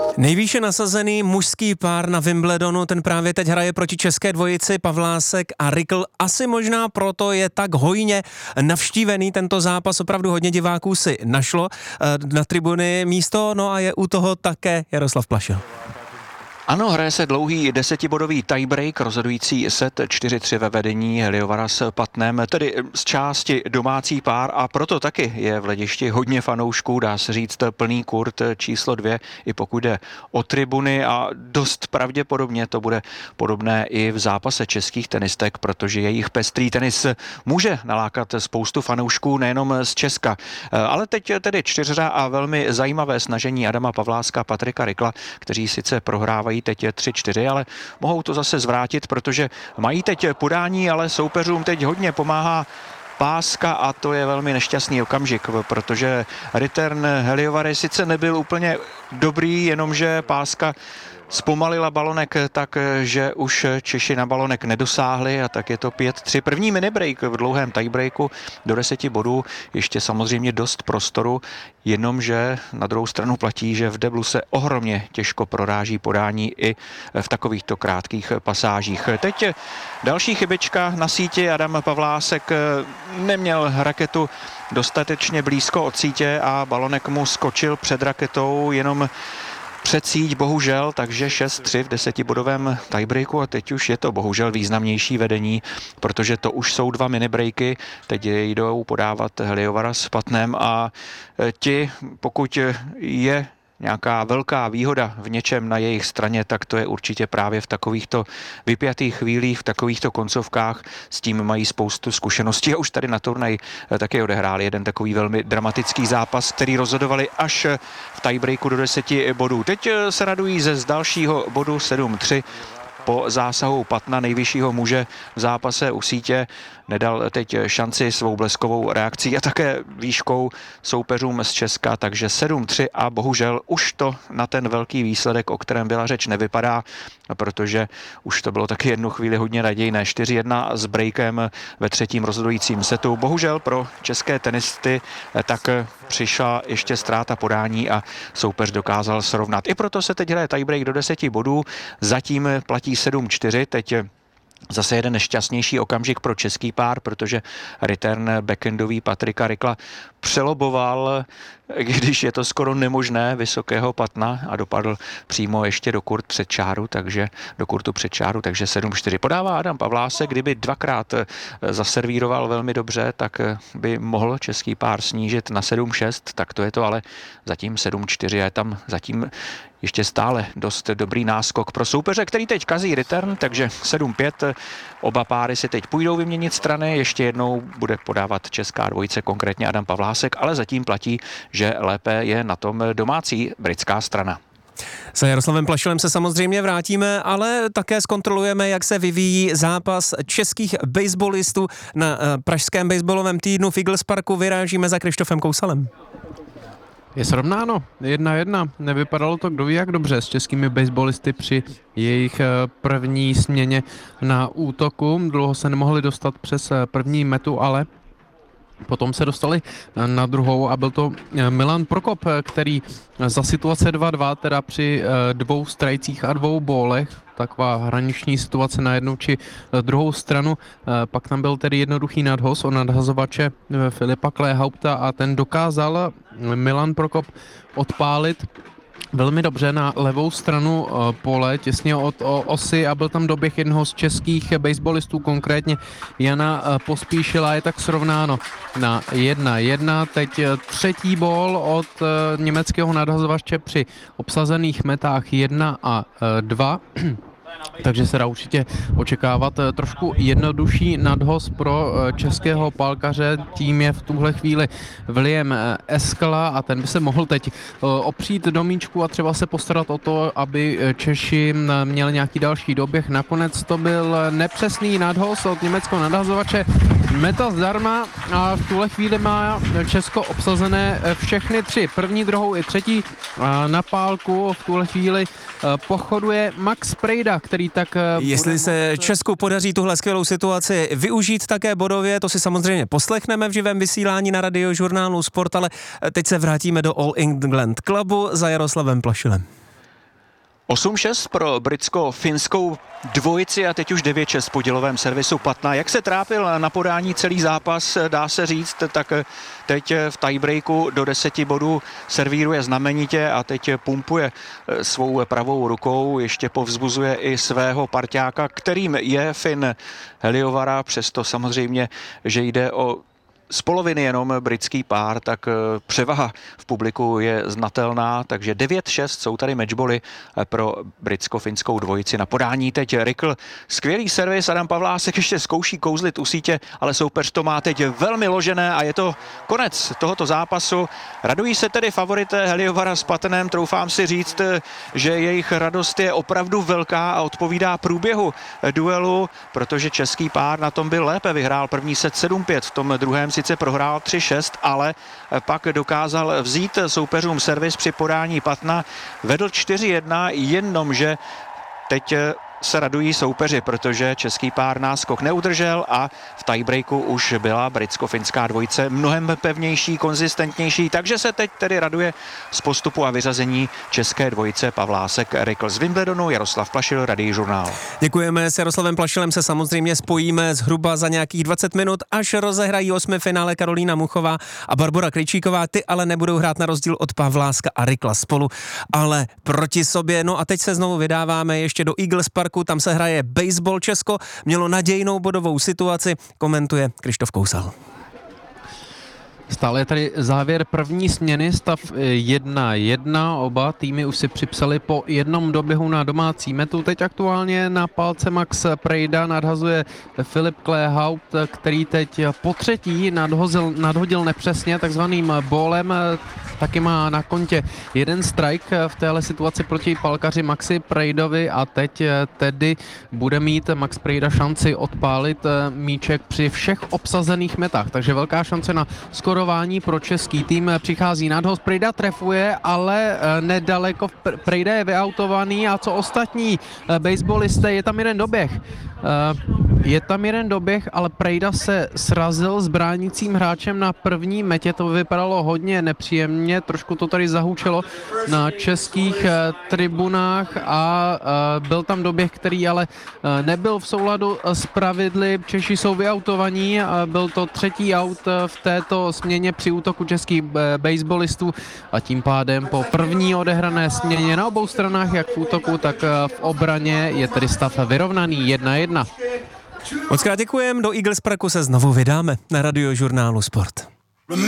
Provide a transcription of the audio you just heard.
Nejvýše nasazený mužský pár na Wimbledonu, ten právě teď hraje proti české dvojici Pavlásek a Rikl. Asi možná proto je tak hojně navštívený tento zápas, opravdu hodně diváků si našlo na tribuny místo, no a je u toho také Jaroslav Plašil. Ano, hraje se dlouhý 10bodový tiebreak, rozhodující set 4-3 ve vedení Heliovara s Patnem, tedy z části domácí pár a proto taky je v hledišti hodně fanoušků, dá se říct plný kurt číslo 2, i pokud jde o tribuny a dost pravděpodobně to bude podobné i v zápase českých tenistek, protože jejich pestrý tenis může nalákat spoustu fanoušků nejenom z Česka. Ale teď tedy čtyřhra a velmi zajímavé snažení Adama Pavláska, Patrika Rikla, kteří sice prohrávají teď je 3-4, ale mohou to zase zvrátit, protože mají teď podání, ale soupeřům teď hodně pomáhá páska a to je velmi nešťastný okamžik, protože return Heliovary sice nebyl úplně dobrý, jenomže páska zpomalila balonek tak, že už Češi na balonek nedosáhli a tak je to 5-3. První minibreak v dlouhém tiebreaku do 10 bodů, ještě samozřejmě dost prostoru, jenomže na druhou stranu platí, že v deblu se ohromně těžko proráží podání i v takovýchto krátkých pasážích. Teď další chybička na síti, Adam Pavlásek neměl raketu dostatečně blízko od sítě a balonek mu skočil před raketou, jenom před síť bohužel, takže 6-3 v 10bodovém tiebreaku a teď už je to bohužel významnější vedení, protože to už jsou 2 minibreaky, teď jdou podávat Heliovara s Patnem a ti, pokud je nějaká velká výhoda v něčem na jejich straně, tak to je určitě právě v takovýchto vypjatých chvílích, v takovýchto koncovkách, s tím mají spoustu zkušeností a už tady na turnaji taky odehráli jeden takový velmi dramatický zápas, který rozhodovali až v tiebreaku do 10 bodů. Teď se radují z dalšího bodu 7-3 po zásahu Patna, nejvyššího muže v zápase u sítě. Nedal teď šanci svou bleskovou reakcí a také výškou soupeřům z Česka, takže 7-3 a bohužel už to na ten velký výsledek, o kterém byla řeč, nevypadá, protože už to bylo taky jednu chvíli hodně nadějné. 4-1 s breakem ve třetím rozhodujícím setu. Bohužel pro české tenisty tak přišla ještě ztráta podání a soupeř dokázal srovnat. I proto se teď hraje tiebreak do 10 bodů, zatím platí 7-4, teď zase jeden nešťastnější okamžik pro český pár, protože return backendový Patrika Rikla přeloboval, když je to skoro nemožné, vysokého Patna a dopadl přímo ještě do kurtu před čáru, takže 7-4. Podává Adam Pavlásek, kdyby dvakrát zaservíroval velmi dobře, tak by mohl český pár snížit na 7-6, tak to je to ale zatím 7-4 a je tam zatím ještě stále dost dobrý náskok pro soupeře, který teď kazí return, takže 7-5. Oba páry si teď půjdou vyměnit strany, ještě jednou bude podávat česká dvojice, konkrétně Adam Pavlásek, ale zatím platí, že lépe je na tom domácí britská strana. Za Jaroslavem Plašilem se samozřejmě vrátíme, ale také zkontrolujeme, jak se vyvíjí zápas českých baseballistů na pražském baseballovém týdnu v Eagles Parku. Vyrážíme za Krištofem Kousalem. Je srovnáno 1-1. Nevypadalo to kdo ví jak dobře s českými baseballisty při jejich první směně na útoku. Dlouho se nemohli dostat přes první metu, ale potom se dostali na druhou a byl to Milan Prokop, který za situace 2-2, teda při 2 strajcích a 2 bólech, taková hraniční situace na jednu či druhou stranu, pak tam byl tedy jednoduchý nadhoz o nadhazovače Filipa Kléhaupta a ten dokázal Milan Prokop odpálit velmi dobře na levou stranu pole, těsně od osy a byl tam doběh jednoho z českých baseballistů, konkrétně Jana Pospíšila, je tak srovnáno na 1-1. Teď třetí ból od německého nadhazovače při obsazených metách 1 a 2. Takže se dá určitě očekávat trošku jednodušší nadhoz pro českého pálkaře. Tím je v tuhle chvíli William Eskla a ten by se mohl teď opřít do míčku a třeba se postarat o to, aby Češi měli nějaký další doběh. Nakonec to byl nepřesný nadhoz od německého nadhazovače. Meta zdarma a v tuhle chvíli má Česko obsazené všechny 3. První, druhou i třetí na pálku. V tuhle chvíli pochoduje Max Prejda, který tak... Jestli se Česku podaří tuhle skvělou situaci využít také bodově, to si samozřejmě poslechneme v živém vysílání na radiožurnálu Sport, ale teď se vrátíme do All England Clubu za Jaroslavem Plašilem. 8-6 pro britsko-finskou dvojici a teď už 9-6 po dělovém servisu Patna. Jak se trápil na podání celý zápas, dá se říct, tak teď v tiebreaku do 10 bodů servíruje znamenitě a teď pumpuje svou pravou rukou, ještě povzbuzuje i svého parťáka, kterým je Fin Heliovara, přesto samozřejmě, že jde o z poloviny jenom britský pár, tak převaha v publiku je znatelná, takže 9-6 jsou tady matchboly pro britsko-finskou dvojici. Na podání teď Rickl, skvělý servis, Adam Pavlásek ještě zkouší kouzlit u sítě, ale soupeř to má teď velmi ložené a je to konec tohoto zápasu. Radují se tedy favorité Heliovara s Patnem, troufám si říct, že jejich radost je opravdu velká a odpovídá průběhu duelu, protože český pár na tom byl lépe, vyhrál první set 7-5, v tom druhém sice prohrál 3-6, ale pak dokázal vzít soupeřům servis při podání Patna. Vedl 4-1, jenomže teď se radují soupeři, protože český pár náskok neudržel a v tiebreaku už byla britsko-finská dvojice mnohem pevnější, konzistentnější, takže se teď tedy raduje z postupu a vyřazení české dvojice Pavlásek Rickl z Wimbledonu. Jaroslav Plašil, Radiožurnál. Děkujeme, s Jaroslavem Plašilem se samozřejmě spojíme zhruba za nějakých 20 minut, až rozehrají 8. finále Karolína Muchová a Barbora Krejčíková. Ty ale nebudou hrát na rozdíl od Pavláska a Rickla spolu, ale proti sobě. No a teď se znovu vydáváme ještě do Eagles Parku, tam se hraje baseball. Česko mělo nadějnou bodovou situaci, komentuje Krištof Kousal. Stále je tady závěr první směny, stav 1-1, oba týmy už si připsali po jednom doběhu na domácí metu. Teď aktuálně na palce Max Prejda nadhazuje Filip Kléhaut, který teď po třetí nadhodil nepřesně takzvaným bólem. Taky má na kontě jeden strike v téhle situaci proti palkaři Maxi Prejdovi a teď tedy bude mít Max Prejda šanci odpálit míček při všech obsazených metách, takže velká šance na skorování pro český tým. Přichází nadhoz, Prejda trefuje, ale nedaleko, Prejda je vyautovaný a co ostatní baseballisté, je tam jeden doběh, ale Prejda se srazil s bránícím hráčem na první metě, to vypadalo hodně nepříjemně, trošku to tady zahučelo na českých tribunách a byl tam doběh, který ale nebyl v souladu s pravidly. Češi jsou vyautovaní, byl to třetí aut v této směně při útoku českých baseballistů a tím pádem po první odehrané směně na obou stranách, jak v útoku, tak v obraně, je tedy stav vyrovnaný 1-1. Mockrát děkujem, do Eagles Parku se znovu vydáme na Radiožurnálu Sport.